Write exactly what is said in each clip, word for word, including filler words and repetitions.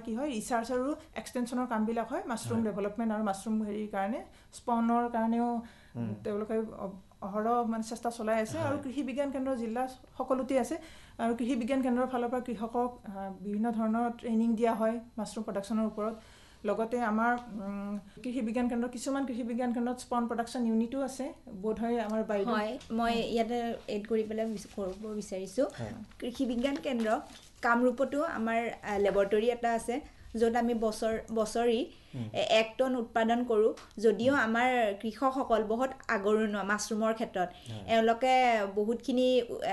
কি হয় ৰিসাৰ্চ আৰু এক্সটেনশনৰ কামবিলাক হয় মাশৰুম ডেভেলপমেন্ট আৰু মাশৰুম হেৰিৰ কাৰণে স্পনৰ কাৰণেও তেওঁলোকে অহৰহ মানে চেষ্টা চলাই আছে আৰু কৃষি বিজ্ঞান কেন্দ্ৰ জিলা সকলোতে আছে আৰু কৃষি বিজ্ঞান কেন্দ্ৰৰ ফালৰ পৰা কৃষকক বিভিন্ন ধৰণৰ ট্ৰেইনিং দিয়া হয় মাশৰুম প্ৰডাকচনৰ ওপৰত লগতে আমাৰ কৃষি বিজ্ঞান কেন্দ্ৰ কিছুমান কৃষি বিজ্ঞান কেন্দ্ৰত স্পন প্ৰডাকচন ইউনিটো আছে বোধহয় আমাৰ বাইদেউ হয় মই ইয়াতে এড কৰি পেলাই কৰিব বিচাৰিছো কৃষি বিজ্ঞান কেন্দ্ৰ কামৰূপতো আমাৰ ল্যাবৰেটৰী এটা আছে য'ত আমি বছৰ বছৰি এক টন উৎপাদন কৰো যদিও আমাৰ কৃষকসকল বহুত আগৰণুৱা মাশৰুমৰ ক্ষেত্ৰত এওঁলোকে বহুতখিনি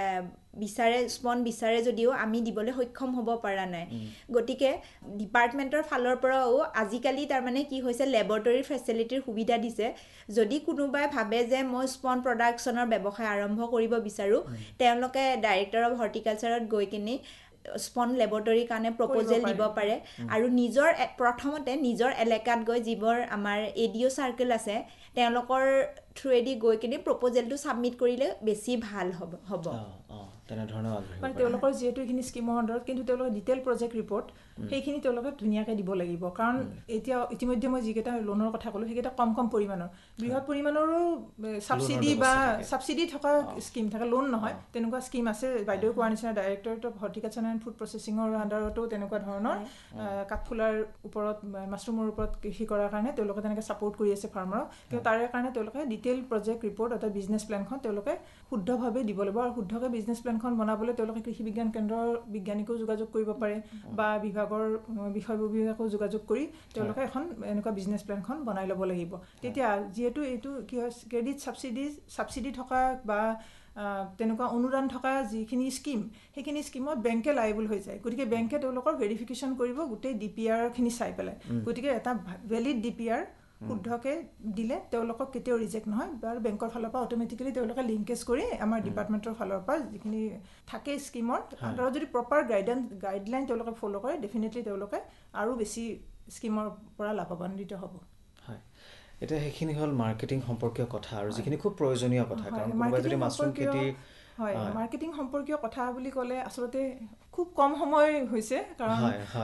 বিচাৰে স্পন বিচাৰে যদিও আমি দিবলৈ সক্ষম হ'ব পৰা নাই গতিকে ডিপাৰ্টমেন্টৰ ফালৰ পৰাও আজিকালি তাৰ মানে কি হৈছে ল্যাবৰেটৰী ফেচিলিটিৰ সুবিধা দিছে যদি কোনোবাই ভাবে যে মই স্পন প্ৰডাকচনৰ ব্যৱসায় আৰম্ভ কৰিব বিচাৰো তেওঁলোকে ডাইৰেক্টৰ অফ হৰ্টিকালচাৰত গৈ কিনি স্পন ল্যাবৰেটৰীৰ কাৰণে প্ৰপ'জেল দিব পাৰে আৰু নিজৰ প্ৰথমতে নিজৰ এলেকাত গৈ যিবোৰ আমাৰ এডিও সাৰ্কেল আছে তেওঁলোকৰ থ্ৰুৱেদি গৈ কিনি প্ৰপ'জেলটো সাবমিট কৰিলে বেছি ভাল হ'ব হ'ব তেনে ধৰণৰ মানে তেওঁলোকৰ যেটো ইখিনি স্কিমৰ আন্ডাৰত কিন্তু তেওঁলোকৰ ডিটেইল প্ৰজেক্ট ৰিপৰ্ট সেইখিনি তেওঁলোকে ধুনিয়াকৈ দিব লাগিব কাৰণ এতিয়া ইতিমধ্যে মই যিকেইটা লোনৰ কথা ক'লো সেইকেইটা কম কম পৰিমাণৰ বৃহৎ পৰিমাণৰো সাবসিডি বা সাবসিডি থকা স্কিম থাকে লোন নহয় তেনেকুৱা স্কিম আছে বাইদেউ কোৱাৰ নিচিনা directorate of horticulture and food প্ৰচেছিঙৰ আন্ডাৰতো তেনেকুৱা ধৰণৰ কাঠফুলাৰ ওপৰত মাশৰুমৰ ওপৰত কৃষি কৰাৰ কাৰণে তেওঁলোকে তেনেকৈ সাপোৰ্ট কৰি আছে ফাৰ্মাৰক কিন্তু তাৰে কাৰণে তেওঁলোকে ডিটেইল প্ৰজেক্ট ৰিপৰ্ট অথবা বিজনেছ প্লেনখন তেওঁলোকে শুদ্ধভাৱে দিব লাগিব আৰু শুদ্ধকৈ বিজনেছ প্লেনখন বনাবলৈ তেওঁলোকে কৃষি বিজ্ঞান কেন্দ্ৰৰ বিজ্ঞানীকো যোগাযোগ কৰিব পাৰে বা বিভাগৰ বিষয়ববীয়াকো যোগাযোগ কৰি তেওঁলোকে এখন এনেকুৱা বিজনেছ প্লেনখন বনাই ল'ব লাগিব তেতিয়া যেহেতু এইটো কি হয় ক্ৰেডিট সাবসিডি সাবসিডি থকা বা তেনেকুৱা অনুদান থকা যিখিনি স্কিম সেইখিনি স্কিমত বেংকে লাইবল হৈ যায় গতিকে বেংকে তেওঁলোকৰ ভেৰিফিকেশ্যন কৰিব গোটেই ডিপিআৰ খিনি চাই পেলাই গতিকে এটা ভেলিড ডিপিআৰ শুদ্ধকে দিলে তেওঁলোকক কেতিয়াও ৰিজেক্ট নহয় আৰু বেংকৰ ফালৰ পৰা অটোমেটিক্যালি তেওঁলোকে লিংকেজ কৰি আমাৰ ডিপাৰ্টমেন্টৰ ফালৰ পৰা যিখিনি থাকে স্কিমৰ আৰু যদি প্ৰপাৰ গাইডেন্স গাইডলাইন তেওঁলোকে ফলো কৰে ডেফিনেটলি তেওঁলোকে আৰু বেছি স্কিমৰ পৰা লাভান্বিত হ'ব হয় এটা হেখিনি হল মাৰ্কেটিং সম্পৰ্কীয় কথা আৰু যিখিনি খুব প্ৰয়োজনীয় কথা কাৰণ কোনোবাই যদি মাশৰুম খেতি হয় মাৰ্কেটিং সম্পৰ্কীয় কথা বুলি ক'লে আসলতে খুব কম সময় হৈছে কাৰণ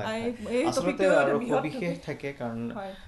এই টপিকটো বিশেষ থাকে কাৰণ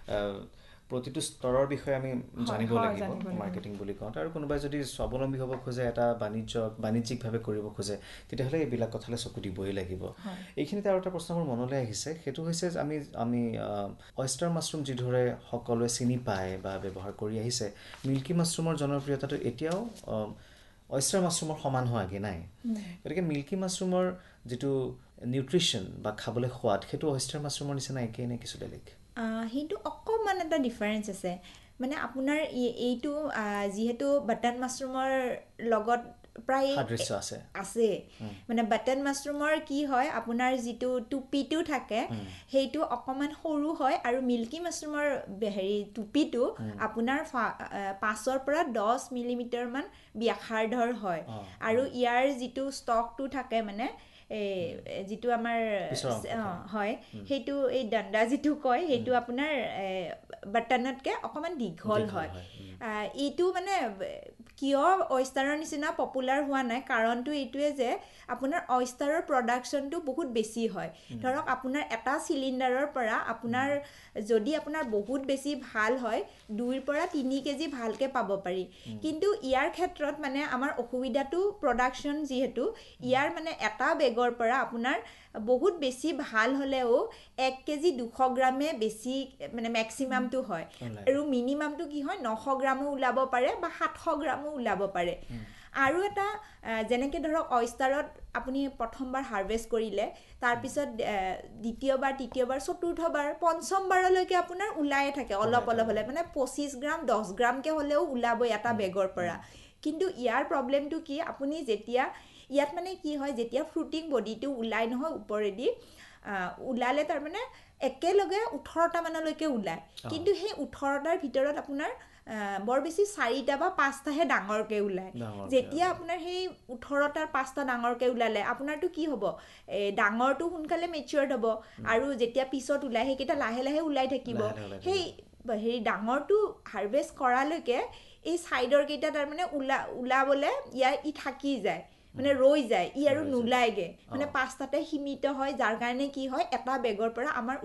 প্ৰতিটো স্তৰৰ বিষয়ে আমি জানিব লাগিব মাৰ্কেটিং বুলি কওঁ আৰু কোনোবাই যদি স্বাৱলম্বী হ'ব খোজে এটা বাণিজ্য বাণিজ্যিকভাৱে কৰিব খোজে তেতিয়াহ'লে এইবিলাক কথালে চকু দিবই লাগিব এইখিনিতে আৰু এটা প্ৰশ্ন মোৰ মনলৈ আহিছে সেইটো হৈছে আমি আমি অয়েষ্টাৰ মাশৰুম যিদৰে সকলোৱে চিনি পায় বা ব্যৱহাৰ কৰি আহিছে মিল্কি মাশৰুমৰ জনপ্ৰিয়তাটো এতিয়াও অয়েষ্টাৰ মাশৰুমৰ সমান হোৱাগে নাই গতিকে মিল্কি মাশৰুমৰ যিটো নিউট্ৰিশ্যন বা খাবলৈ সোৱাদ সেইটো অয়েষ্টাৰ মাশৰুমৰ নিচিনা একেই নে কিছু বেলেগ সেইটো অকমান এটা ডিফাৰেন্স আছে মানে আপোনাৰ এইটো যিহেতু বাটন মাশৰুমৰ লগত প্ৰায় সাদৃশ্য আছে আছে মানে বাটন মাশৰুমৰ কি হয় আপোনাৰ যিটো টুপিটো থাকে সেইটো অকমান সৰু হয় আৰু মিল্কি মাশৰুমৰ হেৰি টুপিটো আপোনাৰ পাঁচৰ পৰা দহ মিলিমিটাৰ মান ব্যাসাৰ্ধৰ হয় আৰু ইয়াৰ যিটো ষ্টকটো থাকে মানে যিটো আমাৰ হয় সেইটো এই ডাণ্ডা যিটো কয় সেইটো আপোনাৰ বাটনতকে অকমান দীঘল হয় এইটো মানে কিয় অয়েষ্টাৰৰ নিচিনা পপুলাৰ হোৱা নাই কাৰণটো এইটোৱে যে আপোনাৰ অয়েষ্টাৰৰ প্ৰডাকচনটো বহুত বেছি হয় ধৰক আপোনাৰ এটা সিলিন্ডাৰৰ পৰা আপোনাৰ যদি আপোনাৰ বহুত বেছি ভাল হয় দুইৰ পৰা তিনি কেজি ভালকে পাব পাৰি কিন্তু ইয়াৰ ক্ষেত্ৰত মানে আমাৰ অসুবিধাটো প্ৰডাকচন যিহেতু ইয়াৰ মানে এটা বেগৰ পৰা আপোনাৰ বহুত বেছি ভাল হলেও এক কেজি দুশ গ্ৰামে বেছি মানে ম্যাক্সিমামটো হয় আৰু মিনিমামটো কি হয় নশ গ্ৰামো ওলাব পাৰে বা সাতশ গ্ৰামো ওলাব পাৰে আৰু এটা যেনেকে ধৰক অয়েষ্টাৰত আপুনি প্ৰথমবাৰ হাৰভেষ্ট কৰিলে তাৰ পিছত দ্বিতীয়বাৰ তৃতীয়বাৰ চতুৰ্থবাৰ পঞ্চমবাৰলৈকে আপোনাৰ ওলাই থাকে অলপ অলপ হলে মানে পঁচিশ গ্ৰাম দহ গ্ৰামকে হলেও ওলাব এটা বেগৰ পৰা কিন্তু ইয়াৰ প্ৰবলেমটো কি আপুনি যেতিয়া ইয়াত মানে কি হয় যেতিয়া ফ্ৰুটিং বডিটো ওলাই নহয় ওপৰেদি ওলালে তাৰ মানে একেলগে ওঠৰটা মানলৈকে ওলায় কিন্তু সেই ওঠৰটাৰ ভিতৰত আপোনাৰ বৰ বেছি চাৰিটা বা পাঁচটাহে ডাঙৰকে ওলায় যেতিয়া আপোনাৰ সেই ওঠৰটাৰ পাঁচটা ডাঙৰকে ওলালে আপোনাৰটো কি হ'ব ডাঙৰটো সোনকালে মেচিউৰড হ'ব আৰু যেতিয়া পিছত ওলাই সেইকেইটা লাহে লাহে ওলাই থাকিব সেই হেৰি ডাঙৰটো হাৰভেষ্ট কৰালৈকে এই সাইডৰ কেইটা তাৰ মানে ওলা ওলাবলে ইয়াৰ ই থাকি যায় মানে ৰৈ যায় ই আৰু নোলায়গে মানে পাঁচটাতে সীমিত হয় যাৰ কাৰণে কি হয় এটা বেগৰ পৰা আমাৰ